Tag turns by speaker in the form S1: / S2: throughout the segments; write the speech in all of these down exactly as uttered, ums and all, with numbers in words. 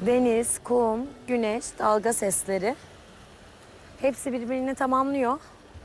S1: Deniz, kum, güneş, dalga sesleri hepsi birbirini tamamlıyor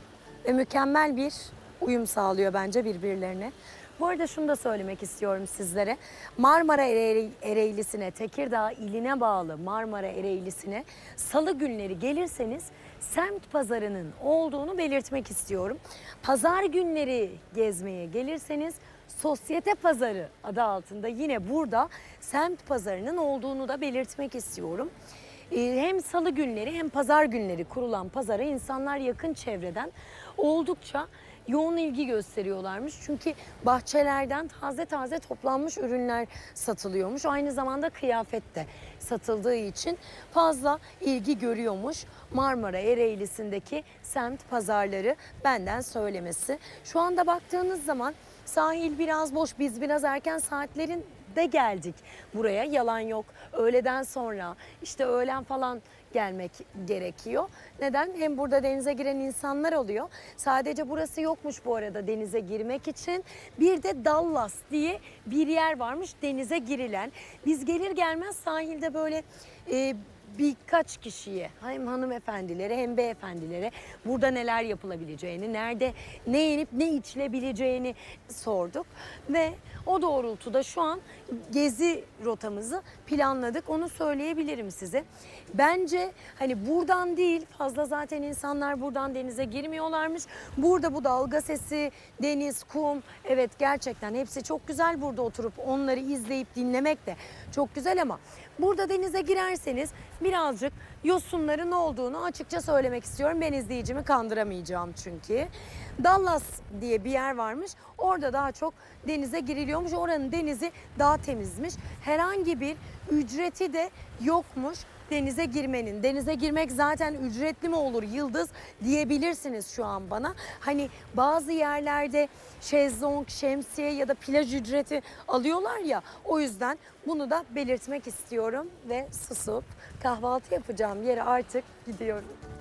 S1: ve mükemmel bir uyum sağlıyor bence birbirlerine. Bu arada şunu da söylemek istiyorum sizlere. Marmara Ere- Ereğlisi'ne, Tekirdağ iline bağlı Marmara Ereğlisi'ne salı günleri gelirseniz semt pazarının olduğunu belirtmek istiyorum. Pazar günleri gezmeye gelirseniz Sosyete Pazarı adı altında yine burada semt pazarının olduğunu da belirtmek istiyorum. Ee, Hem salı günleri hem pazar günleri kurulan pazara insanlar yakın çevreden oldukça yoğun ilgi gösteriyorlarmış. Çünkü bahçelerden taze taze toplanmış ürünler satılıyormuş. Aynı zamanda kıyafet de satıldığı için fazla ilgi görüyormuş Marmara Ereğlisi'ndeki semt pazarları, benden söylemesi. Şu anda baktığınız zaman sahil biraz boş. Biz biraz erken saatlerin de geldik buraya, yalan yok. Öğleden sonra işte öğlen falan gelmek gerekiyor. Neden? Hem burada denize giren insanlar oluyor. Sadece burası yokmuş bu arada denize girmek için. Bir de Dallas diye bir yer varmış denize girilen. Biz gelir gelmez sahilde böyle e, birkaç kişiye, hem hanımefendilere hem beyefendilere burada neler yapılabileceğini, nerede ne yenip ne içilebileceğini sorduk. Ve o doğrultuda şu an gezi rotamızı planladık. Onu söyleyebilirim size. Bence hani buradan değil, fazla zaten insanlar buradan denize girmiyorlarmış. Burada bu dalga sesi, deniz, kum, evet gerçekten hepsi çok güzel. Burada oturup onları izleyip dinlemek de çok güzel ama burada denize girerseniz birazcık yosunların olduğunu açıkça söylemek istiyorum. Ben izleyicimi kandıramayacağım çünkü. Dallas diye bir yer varmış. Orada daha çok denize giriliyormuş. Oranın denizi daha temizmiş. Herhangi bir ücreti de yokmuş denize girmenin. Denize girmek zaten ücretli mi olur Yıldız diyebilirsiniz şu an bana. Hani bazı yerlerde şezlong, şemsiye ya da plaj ücreti alıyorlar ya. O yüzden bunu da belirtmek istiyorum ve susup kahvaltı yapacağım yere artık gidiyorum.